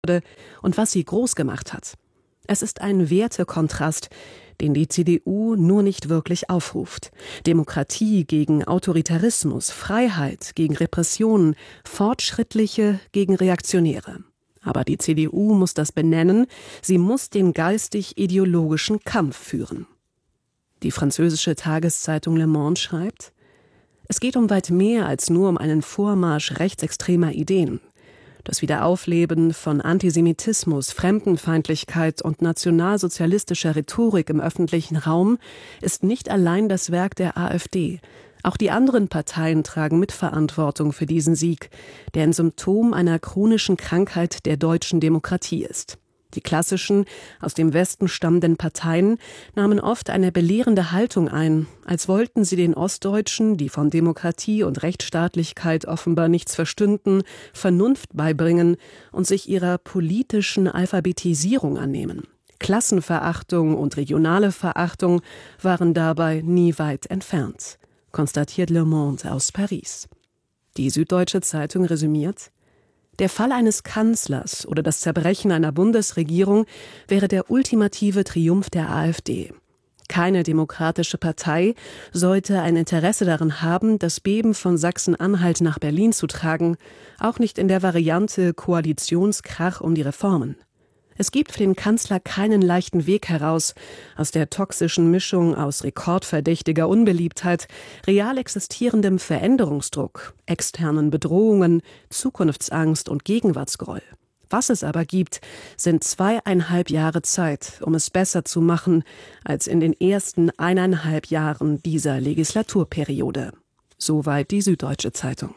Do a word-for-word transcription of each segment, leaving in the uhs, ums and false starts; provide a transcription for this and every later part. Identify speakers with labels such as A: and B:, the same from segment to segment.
A: und was sie groß gemacht hat. Es ist ein Wertekontrast, den die C D U nur nicht wirklich aufruft. Demokratie gegen Autoritarismus, Freiheit gegen Repressionen, Fortschrittliche gegen Reaktionäre. Aber die C D U muss das benennen, sie muss den geistig-ideologischen Kampf führen. Die französische Tageszeitung Le Monde schreibt: Es geht um weit mehr als nur um einen Vormarsch rechtsextremer Ideen. Das Wiederaufleben von Antisemitismus, Fremdenfeindlichkeit und nationalsozialistischer Rhetorik im öffentlichen Raum ist nicht allein das Werk der AfD. Auch die anderen Parteien tragen Mitverantwortung für diesen Sieg, der ein Symptom einer chronischen Krankheit der deutschen Demokratie ist. Die klassischen, aus dem Westen stammenden Parteien nahmen oft eine belehrende Haltung ein, als wollten sie den Ostdeutschen, die von Demokratie und Rechtsstaatlichkeit offenbar nichts verstünden, Vernunft beibringen und sich ihrer politischen Alphabetisierung annehmen. Klassenverachtung und regionale Verachtung waren dabei nie weit entfernt, konstatiert Le Monde aus Paris. Die Süddeutsche Zeitung resümiert: Der Fall eines Kanzlers oder das Zerbrechen einer Bundesregierung wäre der ultimative Triumph der AfD. Keine demokratische Partei sollte ein Interesse daran haben, das Beben von Sachsen-Anhalt nach Berlin zu tragen, auch nicht in der Variante Koalitionskrach um die Reformen. Es gibt für den Kanzler keinen leichten Weg heraus aus der toxischen Mischung aus rekordverdächtiger Unbeliebtheit, real existierendem Veränderungsdruck, externen Bedrohungen, Zukunftsangst und Gegenwartsgroll. Was es aber gibt, sind zweieinhalb Jahre Zeit, um es besser zu machen als in den ersten eineinhalb Jahren dieser Legislaturperiode. Soweit die Süddeutsche Zeitung.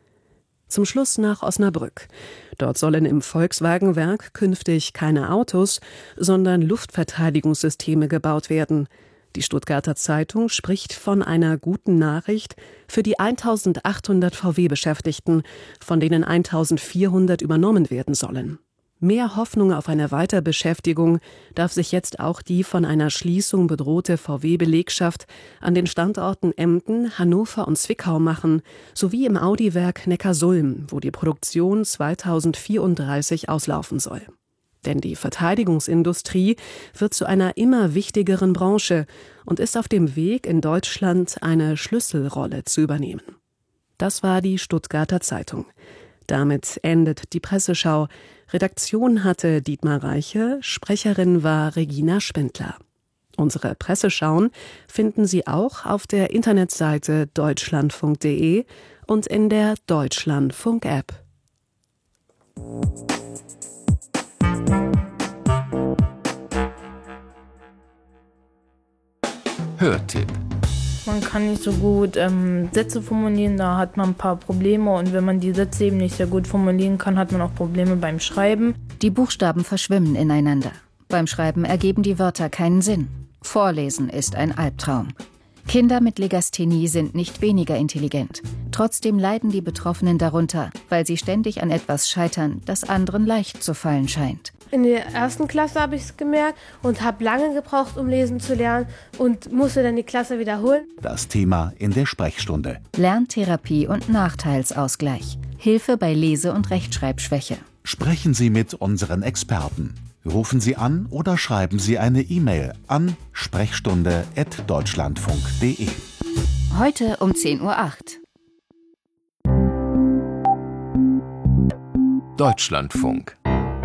A: Zum Schluss nach Osnabrück. Dort sollen im Volkswagenwerk künftig keine Autos, sondern Luftverteidigungssysteme gebaut werden. Die Stuttgarter Zeitung spricht von einer guten Nachricht für die eintausendachthundert V W-Beschäftigten, von denen eintausendvierhundert übernommen werden sollen. Mehr Hoffnung auf eine Weiterbeschäftigung darf sich jetzt auch die von einer Schließung bedrohte V W-Belegschaft an den Standorten Emden, Hannover und Zwickau machen, sowie im Audi-Werk Neckarsulm, wo die Produktion zweitausendvierunddreißig auslaufen soll. Denn die Verteidigungsindustrie wird zu einer immer wichtigeren Branche und ist auf dem Weg, in Deutschland eine Schlüsselrolle zu übernehmen. Das war die Stuttgarter Zeitung. Damit endet die Presseschau. Redaktion hatte Dietmar Reiche, Sprecherin war Regina Spindler. Unsere Presseschauen finden Sie auch auf der Internetseite deutschlandfunk punkt de und in der Deutschlandfunk-App.
B: Hörtipp.
C: Man kann nicht so gut ähm, Sätze formulieren, da hat man ein paar Probleme. Und wenn man die Sätze eben nicht sehr gut formulieren kann, hat man auch Probleme beim Schreiben.
D: Die Buchstaben verschwimmen ineinander. Beim Schreiben ergeben die Wörter keinen Sinn. Vorlesen ist ein Albtraum. Kinder mit Legasthenie sind nicht weniger intelligent. Trotzdem leiden die Betroffenen darunter, weil sie ständig an etwas scheitern, das anderen leicht zu fallen scheint.
E: In der ersten Klasse habe ich es gemerkt und habe lange gebraucht, um lesen zu lernen und musste dann die Klasse wiederholen.
B: Das Thema in der Sprechstunde.
D: Lerntherapie und Nachteilsausgleich. Hilfe bei Lese- und Rechtschreibschwäche.
B: Sprechen Sie mit unseren Experten. Rufen Sie an oder schreiben Sie eine E-Mail an sprechstunde at deutschlandfunk punkt de.
D: Heute um zehn Uhr acht.
F: Deutschlandfunk.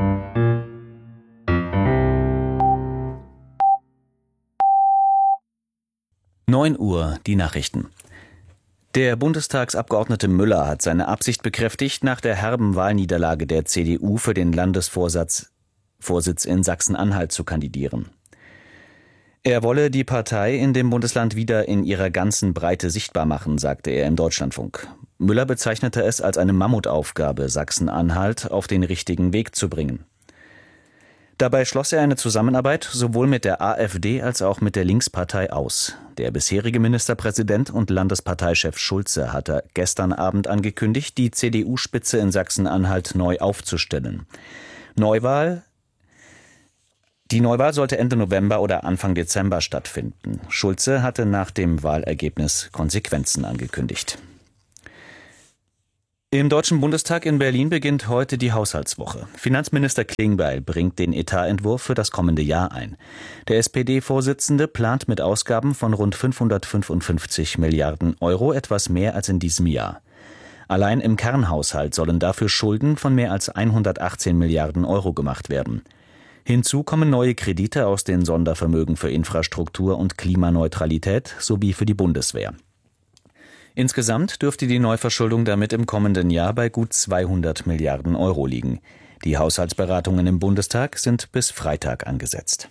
G: neun Uhr, die Nachrichten. Der Bundestagsabgeordnete Müller hat seine Absicht bekräftigt, nach der herben Wahlniederlage der C D U für den Landesvorsitz Vorsitz in Sachsen-Anhalt zu kandidieren. Er wolle die Partei in dem Bundesland wieder in ihrer ganzen Breite sichtbar machen, sagte er im Deutschlandfunk. Müller bezeichnete es als eine Mammutaufgabe, Sachsen-Anhalt auf den richtigen Weg zu bringen. Dabei schloss er eine Zusammenarbeit sowohl mit der AfD als auch mit der Linkspartei aus. Der bisherige Ministerpräsident und Landesparteichef Schulze hatte gestern Abend angekündigt, die C D U-Spitze in Sachsen-Anhalt neu aufzustellen. Neuwahl Die Neuwahl sollte Ende November oder Anfang Dezember stattfinden. Schulze hatte nach dem Wahlergebnis Konsequenzen angekündigt. Im Deutschen Bundestag in Berlin beginnt heute die Haushaltswoche. Finanzminister Klingbeil bringt den Etatentwurf für das kommende Jahr ein. Der S P D-Vorsitzende plant mit Ausgaben von rund fünfhundertfünfundfünfzig Milliarden Euro etwas mehr als in diesem Jahr. Allein im Kernhaushalt sollen dafür Schulden von mehr als hundertachtzehn Milliarden Euro gemacht werden. Hinzu kommen neue Kredite aus den Sondervermögen für Infrastruktur und Klimaneutralität sowie für die Bundeswehr. Insgesamt dürfte die Neuverschuldung damit im kommenden Jahr bei gut zweihundert Milliarden Euro liegen. Die Haushaltsberatungen im Bundestag sind bis Freitag angesetzt.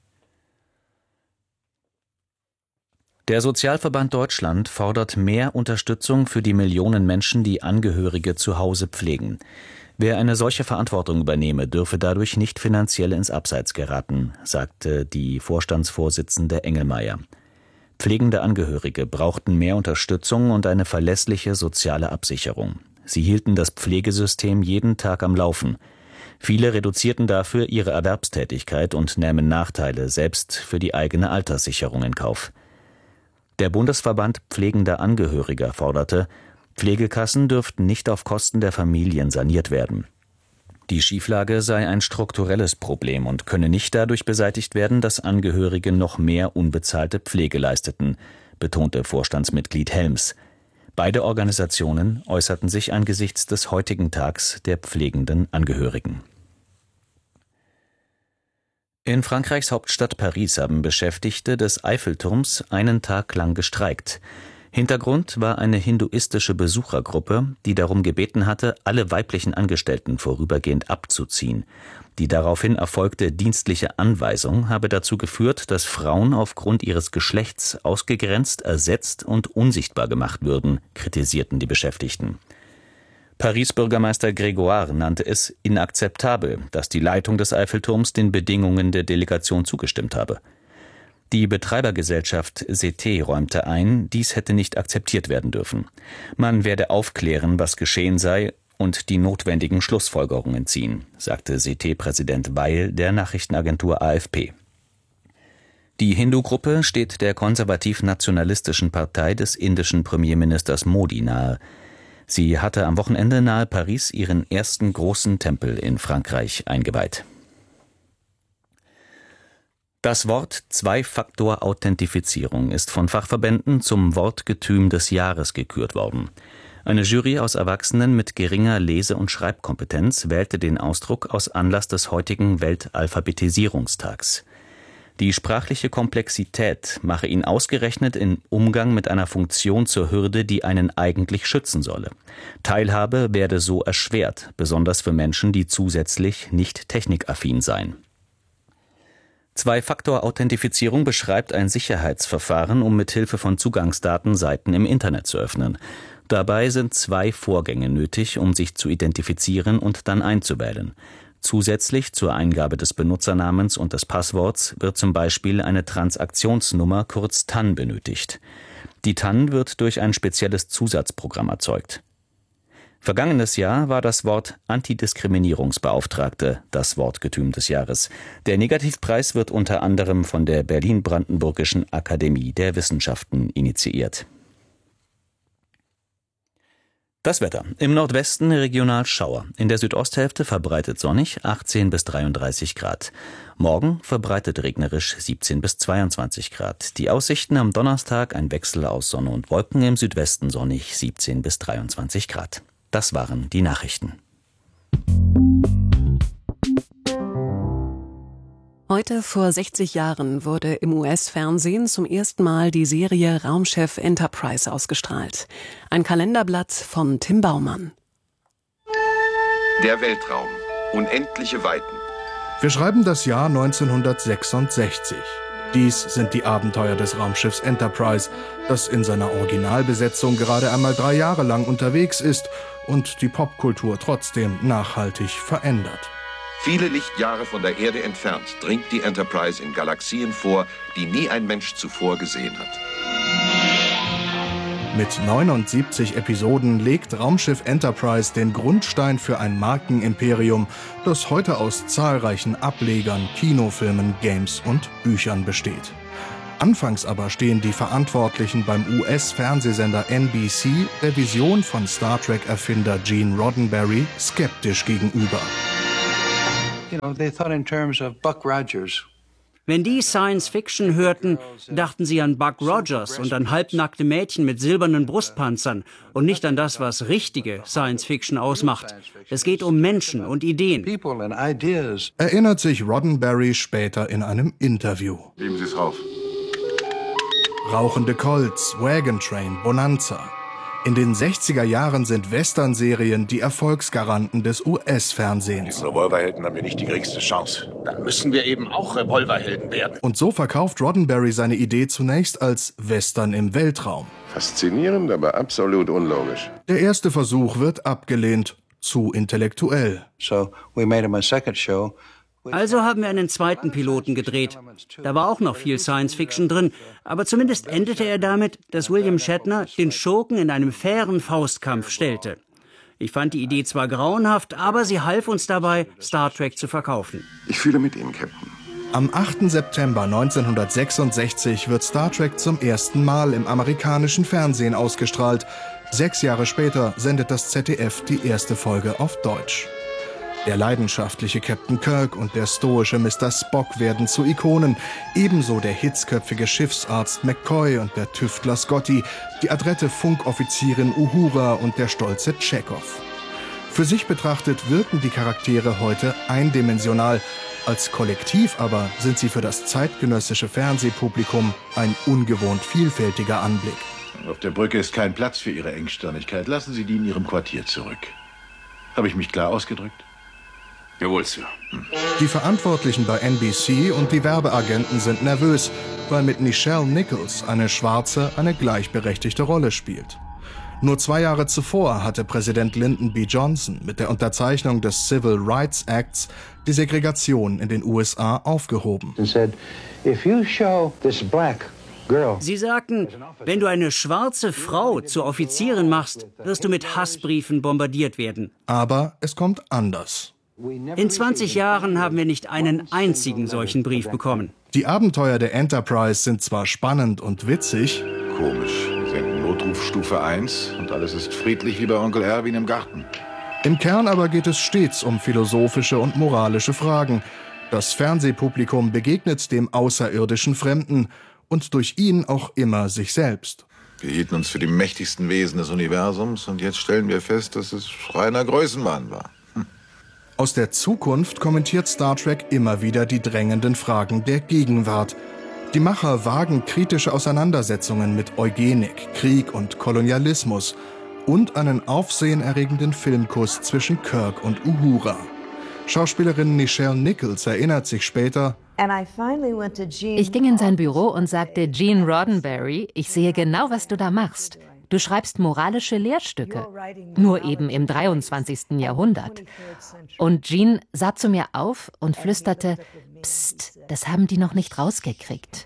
G: Der Sozialverband Deutschland fordert mehr Unterstützung für die Millionen Menschen, die Angehörige zu Hause pflegen. Wer eine solche Verantwortung übernehme, dürfe dadurch nicht finanziell ins Abseits geraten, sagte die Vorstandsvorsitzende Engelmeier. Pflegende Angehörige brauchten mehr Unterstützung und eine verlässliche soziale Absicherung. Sie hielten das Pflegesystem jeden Tag am Laufen. Viele reduzierten dafür ihre Erwerbstätigkeit und nähmen Nachteile selbst für die eigene Alterssicherung in Kauf. Der Bundesverband Pflegender Angehöriger forderte, Pflegekassen dürften nicht auf Kosten der Familien saniert werden. Die Schieflage sei ein strukturelles Problem und könne nicht dadurch beseitigt werden, dass Angehörige noch mehr unbezahlte Pflege leisteten, betonte Vorstandsmitglied Helms. Beide Organisationen äußerten sich angesichts des heutigen Tags der pflegenden Angehörigen. In Frankreichs Hauptstadt Paris haben Beschäftigte des Eiffelturms einen Tag lang gestreikt. Hintergrund war eine hinduistische Besuchergruppe, die darum gebeten hatte, alle weiblichen Angestellten vorübergehend abzuziehen. Die daraufhin erfolgte dienstliche Anweisung habe dazu geführt, dass Frauen aufgrund ihres Geschlechts ausgegrenzt, ersetzt und unsichtbar gemacht würden, kritisierten die Beschäftigten. Paris-Bürgermeister Grégoire nannte es inakzeptabel, dass die Leitung des Eiffelturms den Bedingungen der Delegation zugestimmt habe. Die Betreibergesellschaft C T räumte ein, dies hätte nicht akzeptiert werden dürfen. Man werde aufklären, was geschehen sei und die notwendigen Schlussfolgerungen ziehen, sagte C T-Präsident Weil der Nachrichtenagentur A F P. Die Hindu-Gruppe steht der konservativ-nationalistischen Partei des indischen Premierministers Modi nahe. Sie hatte am Wochenende nahe Paris ihren ersten großen Tempel in Frankreich eingeweiht. Das Wort Zwei-Faktor-Authentifizierung ist von Fachverbänden zum Wortgetüm des Jahres gekürt worden. Eine Jury aus Erwachsenen mit geringer Lese- und Schreibkompetenz wählte den Ausdruck aus Anlass des heutigen Weltalphabetisierungstags. Die sprachliche Komplexität mache ihn ausgerechnet im Umgang mit einer Funktion zur Hürde, die einen eigentlich schützen solle. Teilhabe werde so erschwert, besonders für Menschen, die zusätzlich nicht technikaffin seien. Zwei-Faktor-Authentifizierung beschreibt ein Sicherheitsverfahren, um mithilfe von Zugangsdaten Seiten im Internet zu öffnen. Dabei sind zwei Vorgänge nötig, um sich zu identifizieren und dann einzuwählen. Zusätzlich zur Eingabe des Benutzernamens und des Passworts wird zum Beispiel eine Transaktionsnummer, kurz T A N, benötigt. Die T A N wird durch ein spezielles Zusatzprogramm erzeugt. Vergangenes Jahr war das Wort Antidiskriminierungsbeauftragte das Wortgetüm des Jahres. Der Negativpreis wird unter anderem von der Berlin-Brandenburgischen Akademie der Wissenschaften initiiert. Das Wetter. Im Nordwesten regional Schauer. In der Südosthälfte verbreitet sonnig, achtzehn bis dreiunddreißig Grad. Morgen verbreitet regnerisch, siebzehn bis zweiundzwanzig Grad. Die Aussichten am Donnerstag ein Wechsel aus Sonne und Wolken, im Südwesten sonnig, siebzehn bis dreiundzwanzig Grad. Das waren die Nachrichten.
A: Heute vor sechzig Jahren wurde im U S-Fernsehen zum ersten Mal die Serie Raumschiff Enterprise ausgestrahlt. Ein Kalenderblatt von Tim Baumann.
F: Der Weltraum. Unendliche Weiten.
H: Wir schreiben das Jahr neunzehnhundertsechsundsechzig. Dies sind die Abenteuer des Raumschiffs Enterprise, das in seiner Originalbesetzung gerade einmal drei Jahre lang unterwegs ist und die Popkultur trotzdem nachhaltig verändert.
F: Viele Lichtjahre von der Erde entfernt dringt die Enterprise in Galaxien vor, die nie ein Mensch zuvor gesehen hat.
H: Mit neunundsiebzig Episoden legt Raumschiff Enterprise den Grundstein für ein Markenimperium, das heute aus zahlreichen Ablegern, Kinofilmen, Games und Büchern besteht. Anfangs aber stehen die Verantwortlichen beim U S-Fernsehsender N B C der Vision von Star Trek-Erfinder Gene Roddenberry skeptisch gegenüber.
I: You know, they thought in terms of Buck Rogers.
J: Wenn die Science Fiction hörten, dachten sie an Buck Rogers und an halbnackte Mädchen mit silbernen Brustpanzern und nicht an das, was richtige Science Fiction ausmacht. Es geht um Menschen und Ideen.
H: Erinnert sich Roddenberry später in einem Interview.
F: Geben Sie es rauf.
H: Rauchende Colts, Wagon Train, Bonanza. In den sechziger Jahren sind Western-Serien die Erfolgsgaranten des U S-Fernsehens.
K: Mit Revolverhelden haben wir nicht die geringste Chance. Dann müssen wir eben auch Revolverhelden werden.
H: Und so verkauft Roddenberry seine Idee zunächst als Western im Weltraum.
F: Faszinierend, aber absolut unlogisch.
H: Der erste Versuch wird abgelehnt, zu intellektuell.
I: So we made him a second show.
J: Also haben wir einen zweiten Piloten gedreht. Da war auch noch viel Science-Fiction drin, aber zumindest endete er damit, dass William Shatner den Schurken in einem fairen Faustkampf stellte. Ich fand die Idee zwar grauenhaft, aber sie half uns dabei, Star Trek zu verkaufen.
F: Ich fühle mit Ihnen, Captain.
H: Am achten September neunzehnhundertsechsundsechzig wird Star Trek zum ersten Mal im amerikanischen Fernsehen ausgestrahlt. Sechs Jahre später sendet das Z D F die erste Folge auf Deutsch. Der leidenschaftliche Captain Kirk und der stoische Mister Spock werden zu Ikonen, ebenso der hitzköpfige Schiffsarzt McCoy und der Tüftler Scotty, die adrette Funkoffizierin Uhura und der stolze Chekhov. Für sich betrachtet wirken die Charaktere heute eindimensional, als Kollektiv aber sind sie für das zeitgenössische Fernsehpublikum ein ungewohnt vielfältiger Anblick.
K: Auf der Brücke ist kein Platz für Ihre Engstirnigkeit. Lassen Sie die in Ihrem Quartier zurück. Habe ich mich klar ausgedrückt?
F: Jawohl, Sir.
H: Die Verantwortlichen bei N B C und die Werbeagenten sind nervös, weil mit Nichelle Nichols eine Schwarze eine gleichberechtigte Rolle spielt. Nur zwei Jahre zuvor hatte Präsident Lyndon B. Johnson mit der Unterzeichnung des Civil Rights Acts die Segregation in den U S A aufgehoben.
J: Sie sagten, wenn du eine schwarze Frau zur Offizierin machst, wirst du mit Hassbriefen bombardiert werden.
H: Aber es kommt anders.
J: In zwanzig Jahren haben wir nicht einen einzigen solchen Brief bekommen.
H: Die Abenteuer der Enterprise sind zwar spannend und witzig.
K: Komisch. Wir senden Notrufstufe eins und alles ist friedlich wie bei Onkel Erwin im Garten.
H: Im Kern aber geht es stets um philosophische und moralische Fragen. Das Fernsehpublikum begegnet dem außerirdischen Fremden und durch ihn auch immer sich selbst.
K: Wir hielten uns für die mächtigsten Wesen des Universums und jetzt stellen wir fest, dass es reiner Größenwahn war.
H: Aus der Zukunft kommentiert Star Trek immer wieder die drängenden Fragen der Gegenwart. Die Macher wagen kritische Auseinandersetzungen mit Eugenik, Krieg und Kolonialismus und einen aufsehenerregenden Filmkuss zwischen Kirk und Uhura. Schauspielerin Nichelle Nichols erinnert sich später:
L: Ich ging in sein Büro und sagte, Gene Roddenberry, ich sehe genau, was du da machst. Du schreibst moralische Lehrstücke, nur eben im dreiundzwanzigsten Jahrhundert. Und Gene sah zu mir auf und flüsterte, Psst, das haben die noch nicht rausgekriegt.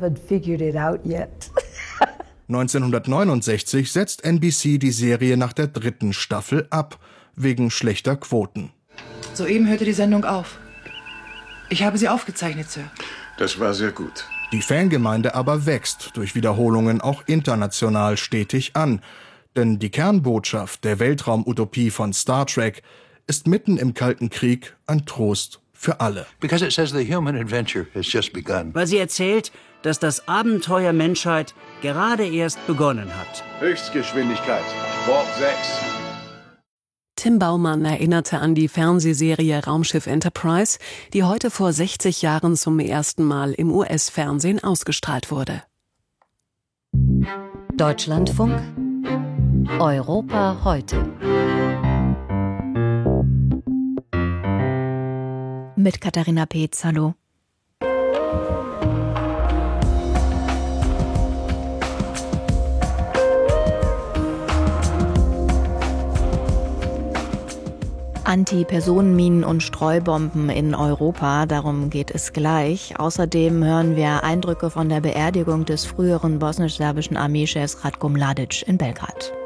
H: neunzehnhundertneunundsechzig setzt N B C die Serie nach der dritten Staffel ab, wegen schlechter Quoten.
M: Soeben hörte die Sendung auf. Ich habe sie aufgezeichnet, Sir.
K: Das war sehr gut.
H: Die Fangemeinde aber wächst durch Wiederholungen auch international stetig an. Denn die Kernbotschaft der Weltraumutopie von Star Trek ist mitten im Kalten Krieg ein Trost für alle.
I: Because it says the human adventure has just begun.
J: Weil sie erzählt, dass das Abenteuer Menschheit gerade erst begonnen hat.
K: Höchstgeschwindigkeit, Warp sechs.
A: Tim Baumann erinnerte an die Fernsehserie Raumschiff Enterprise, die heute vor sechzig Jahren zum ersten Mal im U S-Fernsehen ausgestrahlt wurde.
D: Deutschlandfunk Europa heute.
N: Mit Katharina Peetz, hallo. Anti-Personenminen und Streubomben in Europa, darum geht es gleich. Außerdem hören wir Eindrücke von der Beerdigung des früheren bosnisch-serbischen Armeechefs Ratko Mladic in Belgrad.